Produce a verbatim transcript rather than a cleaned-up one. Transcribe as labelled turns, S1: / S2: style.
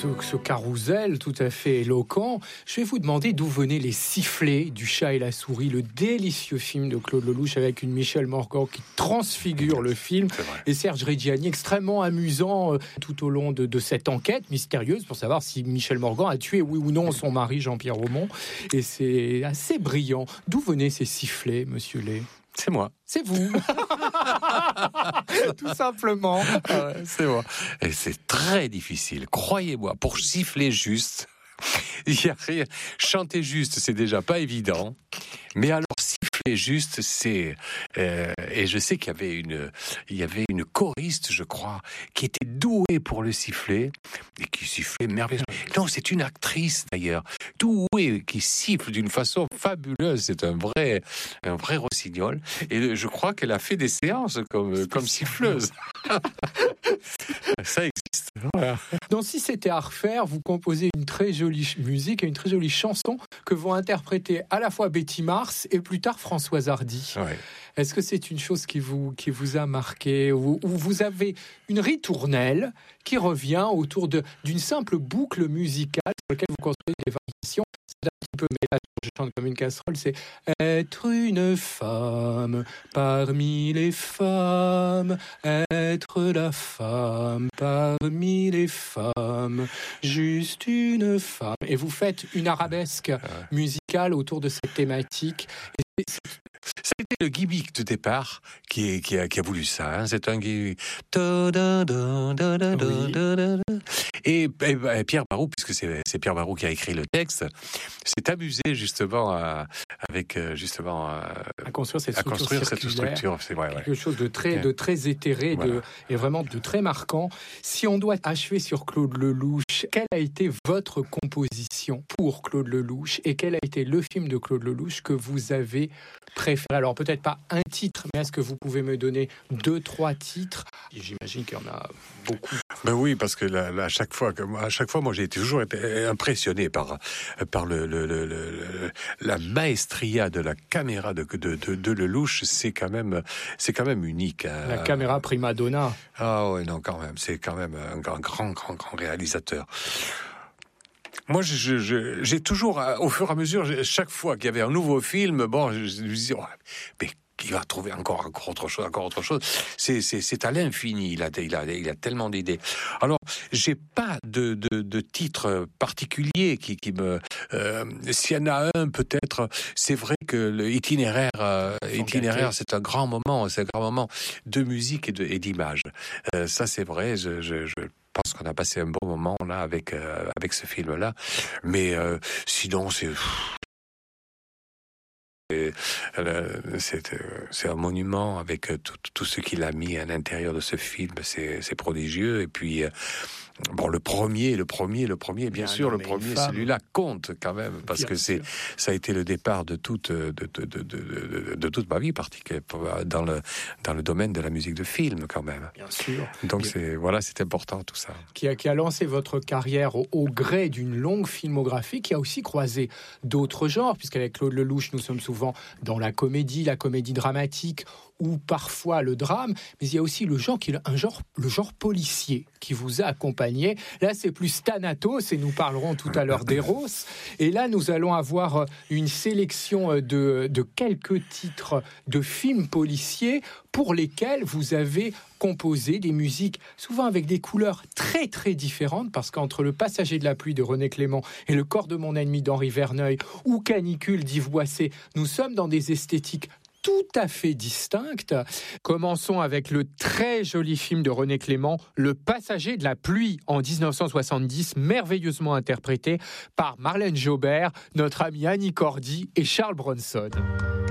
S1: ce, ce carrousel tout à fait éloquent, je vais vous demander d'où venaient les sifflets du Chat et la souris, le délicieux film de Claude Lelouch avec une Michèle Morgan qui transfigure le film et Serge Reggiani extrêmement amusant euh, tout au long de, de cette enquête mystérieuse pour savoir si Michèle Morgan a tué oui ou non son mari Jean-Pierre Aumont. Et c'est assez brillant. D'où venaient ces sifflets, monsieur Lay ?
S2: C'est moi.
S1: C'est vous. Tout simplement.
S2: Ah ouais, c'est moi. Et c'est très difficile, croyez-moi, pour siffler juste. Il y a rien. Chanter juste, c'est déjà pas évident. Mais alors siffler juste, c'est euh, et je sais qu'il y avait une, il y avait une choriste, je crois, qui était douée pour le siffler et qui sifflait merveilleusement. Non, c'est une actrice d'ailleurs, douée, qui siffle d'une façon fabuleuse. C'est un vrai, un vrai rossignol. Et je crois qu'elle a fait des séances comme, comme siffleuse. Ça existe. Voilà.
S1: Donc, si c'était à refaire, vous composez une très jolie musique et une très jolie chanson que vont interpréter à la fois Betty Mars et plus tard Françoise Hardy.
S2: Ouais.
S1: Est-ce que c'est une chose qui vous, qui vous a marqué, ou, ou vous avez une ritournelle qui revient autour de, d'une simple boucle musicale sur laquelle vous construisez des variations? C'est un petit peu, mais là, je chante comme une casserole, c'est être une femme parmi les femmes, être la femme parmi les femmes, juste une femme. Et vous faites une arabesque musicale autour de cette thématique. Et c'est,
S2: Ça a été le gimmick de départ qui, est, qui, a, qui a voulu ça. Hein. C'est un gimmick. Et, et, et Pierre Barou, puisque c'est, c'est Pierre Barou qui a écrit le texte, s'est amusé justement à, avec justement à,
S1: à construire cette
S2: à
S1: structure,
S2: construire cette structure. C'est vrai,
S1: quelque
S2: ouais.
S1: chose de très, de très éthéré, voilà. de, et vraiment de très marquant. Si on doit achever sur Claude Lelouch, quelle a été votre composition pour Claude Lelouch et quel a été le film de Claude Lelouch que vous avez préféré? Alors peut-être pas un titre, mais est-ce que vous pouvez me donner deux, trois titres? J'imagine qu'il y en a beaucoup.
S2: Ben oui, parce que là, là, à chaque fois, à chaque fois, moi, j'ai toujours été impressionné par par le, le, le, le la maestria de la caméra de de de, de Lelouch. C'est quand même c'est quand même unique. Hein.
S1: La caméra prima donna.
S2: Ah oui, non, quand même, c'est quand même un grand grand grand grand réalisateur. Moi, je, je, j'ai toujours, au fur et à mesure, chaque fois qu'il y avait un nouveau film, bon, je, je me disais, oh, mais il va trouver encore, encore autre chose, encore autre chose. C'est, c'est, c'est à l'infini. Il a, il a, il a tellement d'idées. Alors, j'ai pas de, de, de titre particulier qui, qui me. Euh, s'il y en a un, peut-être. C'est vrai que le itinéraire, euh, itinéraire, c'est un grand moment, c'est un grand moment de musique et, de, et d'image. Euh, ça, c'est vrai. Je, je, je Je pense qu'on a passé un bon moment là avec euh, avec ce film-là, mais euh, sinon c'est c'est, c'est c'est un monument avec tout, tout ce qu'il a mis à l'intérieur de ce film. C'est c'est prodigieux. Et puis bon, le premier, le premier, le premier, bien, bien sûr, le premier, celui-là compte quand même parce bien que sûr. c'est ça a été le départ de toute de de de de, de, de toute ma vie, particulièrement dans le dans le domaine de la musique de film quand même.
S1: Bien sûr.
S2: Donc
S1: bien.
S2: c'est voilà, c'est important tout ça.
S1: Qui a qui a lancé votre carrière au, au gré d'une longue filmographie, qui a aussi croisé d'autres genres, puisqu'avec Claude Lelouch, nous sommes souvent dans la comédie, la comédie dramatique, ou parfois le drame, mais il y a aussi le genre qui est un genre, le genre policier qui vous a accompagné. Là, c'est plus Thanatos et nous parlerons tout à l'heure d'Eros. Et là, nous allons avoir une sélection de, de quelques titres de films policiers pour lesquels vous avez composé des musiques, souvent avec des couleurs très très différentes, parce qu'entre Le Passager de la pluie de René Clément et Le corps de mon ennemi d'Henri Verneuil ou Canicule d'Yves Boisset, nous sommes dans des esthétiques tout à fait distinctes. Commençons avec le très joli film de René Clément, Le Passager de la pluie, en dix-neuf cent soixante-dix, merveilleusement interprété par Marlène Jobert, notre ami Annie Cordy et Charles Bronson.